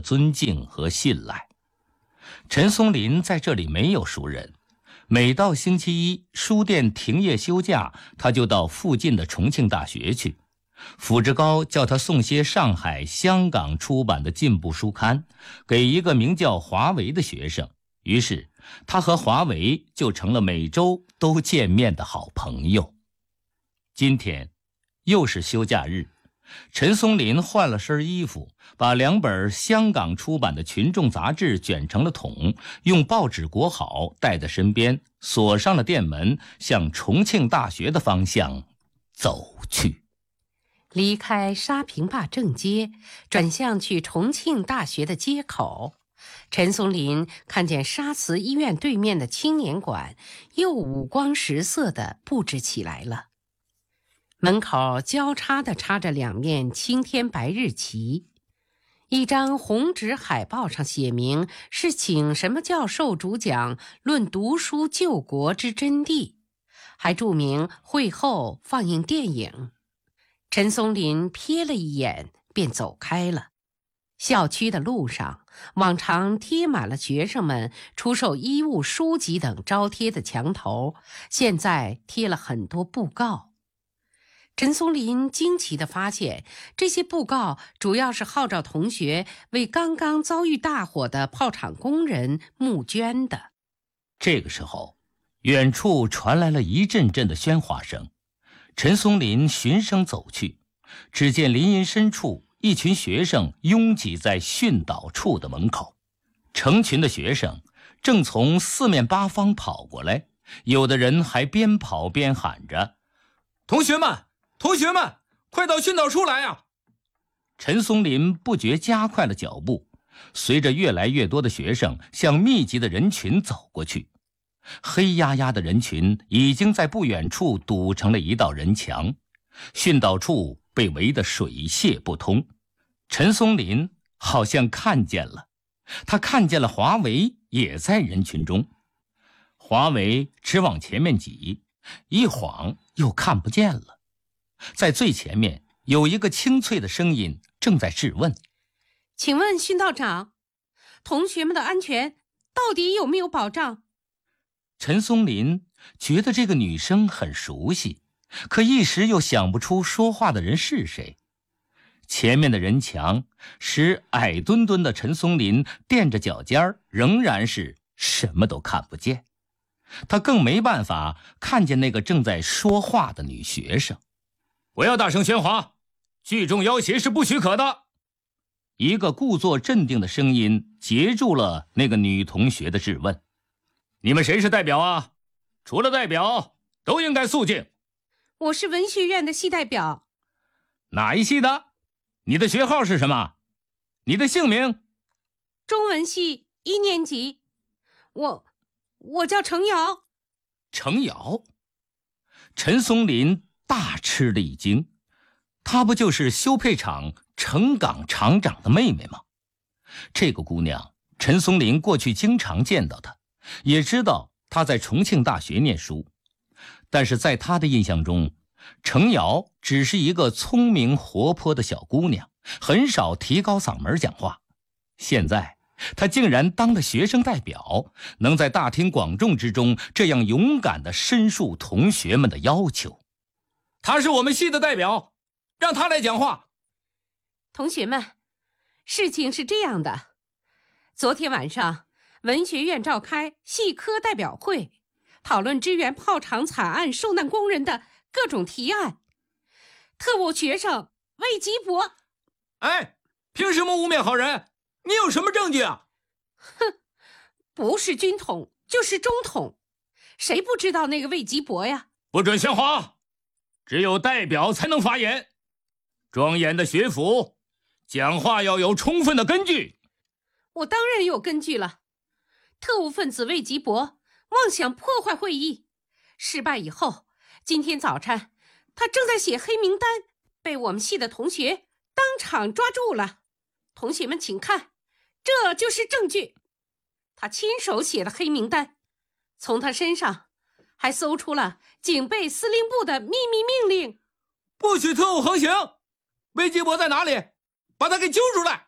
尊敬和信赖。陈松林在这里没有熟人，每到星期一书店停业休假，他就到附近的重庆大学去。傅志高叫他送些上海、香港出版的进步书刊给一个名叫华为的学生，于是他和华为就成了每周都见面的好朋友。今天又是休假日，陈松林换了身衣服，把2本香港出版的群众杂志卷成了筒，用报纸裹好带在身边，锁上了店门，向重庆大学的方向走去。 离开沙坪坝正街，转向去重庆大学的街口，陈松林看见沙慈医院对面的青年馆又五光十色地布置起来了。门口交叉地插着2面青天白日旗，一张红纸海报上写明是请什么教授主讲论读书救国之真谛，还注明会后放映电影。陈松林瞥了一眼便走开了。校区的路上往常贴满了学生们出售衣物、书籍等招贴的墙头，现在贴了很多布告。陈松林惊奇地发现，这些布告主要是号召同学为刚刚遭遇大火的炮厂工人募捐的。 这个时候，远处传来了一阵阵的喧哗声。陈松林循声走去，只见林荫深处一群学生拥挤在训导处的门口，成群的学生正从4面8方跑过来，有的人还边跑边喊着：“ 同学们，快到训导处来啊！” 陈松林不觉加快了脚步，随着越来越多的学生向密集的人群走过去。黑压压的人群已经在不远处堵成了一道人墙，训导处被围得水泄不通。陈松林好像看见了，他看见了华为也在人群中。华为只往前面挤，一晃又看不见了。在最前面有一个清脆的声音正在质问：“ 请问训导长，同学们的安全到底有没有保障？” 陈松林觉得这个女声很熟悉，可一时又想不出说话的人是谁。前面的人墙使矮墩墩的陈松林垫着脚尖仍然是什么都看不见。他更没办法看见那个正在说话的女学生。 “不要大声喧哗，聚众要挟是不许可的。” 一个故作镇定的声音截住了那个女同学的质问：“ 你们谁是代表啊？除了代表，都应该肃静。”“ 我是文学院的系代表。”“ 哪一系的？你的学号是什么？你的姓名？”“ 中文系1年级。我叫程瑶。”“ 程瑶？”陈松林大吃了一惊，她不就是修配厂程岗厂长的妹妹吗？这个姑娘，陈松林过去经常见到她，也知道她在重庆大学念书，但是在她的印象中，程瑶只是一个聪明活泼的小姑娘，很少提高嗓门讲话。现在她竟然当了学生代表，能在大庭广众之中这样勇敢地申述同学们的要求。 “她是我们系的代表，让她来讲话。”“ 同学们，事情是这样的，昨天晚上文学院召开系科代表会，讨论支援炮厂惨案受难工人的各种提案。特务学生魏吉博……”“ 哎，凭什么污蔑好人？你有什么证据啊？”“ 哼，不是军统就是中统，谁不知道那个魏吉博呀？”“ 不准喧哗，只有代表才能发言。庄严的学府，讲话要有充分的根据。”“ 我当然有根据了。特务分子魏吉博妄想破坏会议，失败以后，今天早晨他正在写黑名单，被我们系的同学当场抓住了。同学们请看，这就是证据。他亲手写的黑名单，从他身上还搜出了警备司令部的秘密命令。”“ 不许特务横行！魏吉博在哪里？把他给揪出来！”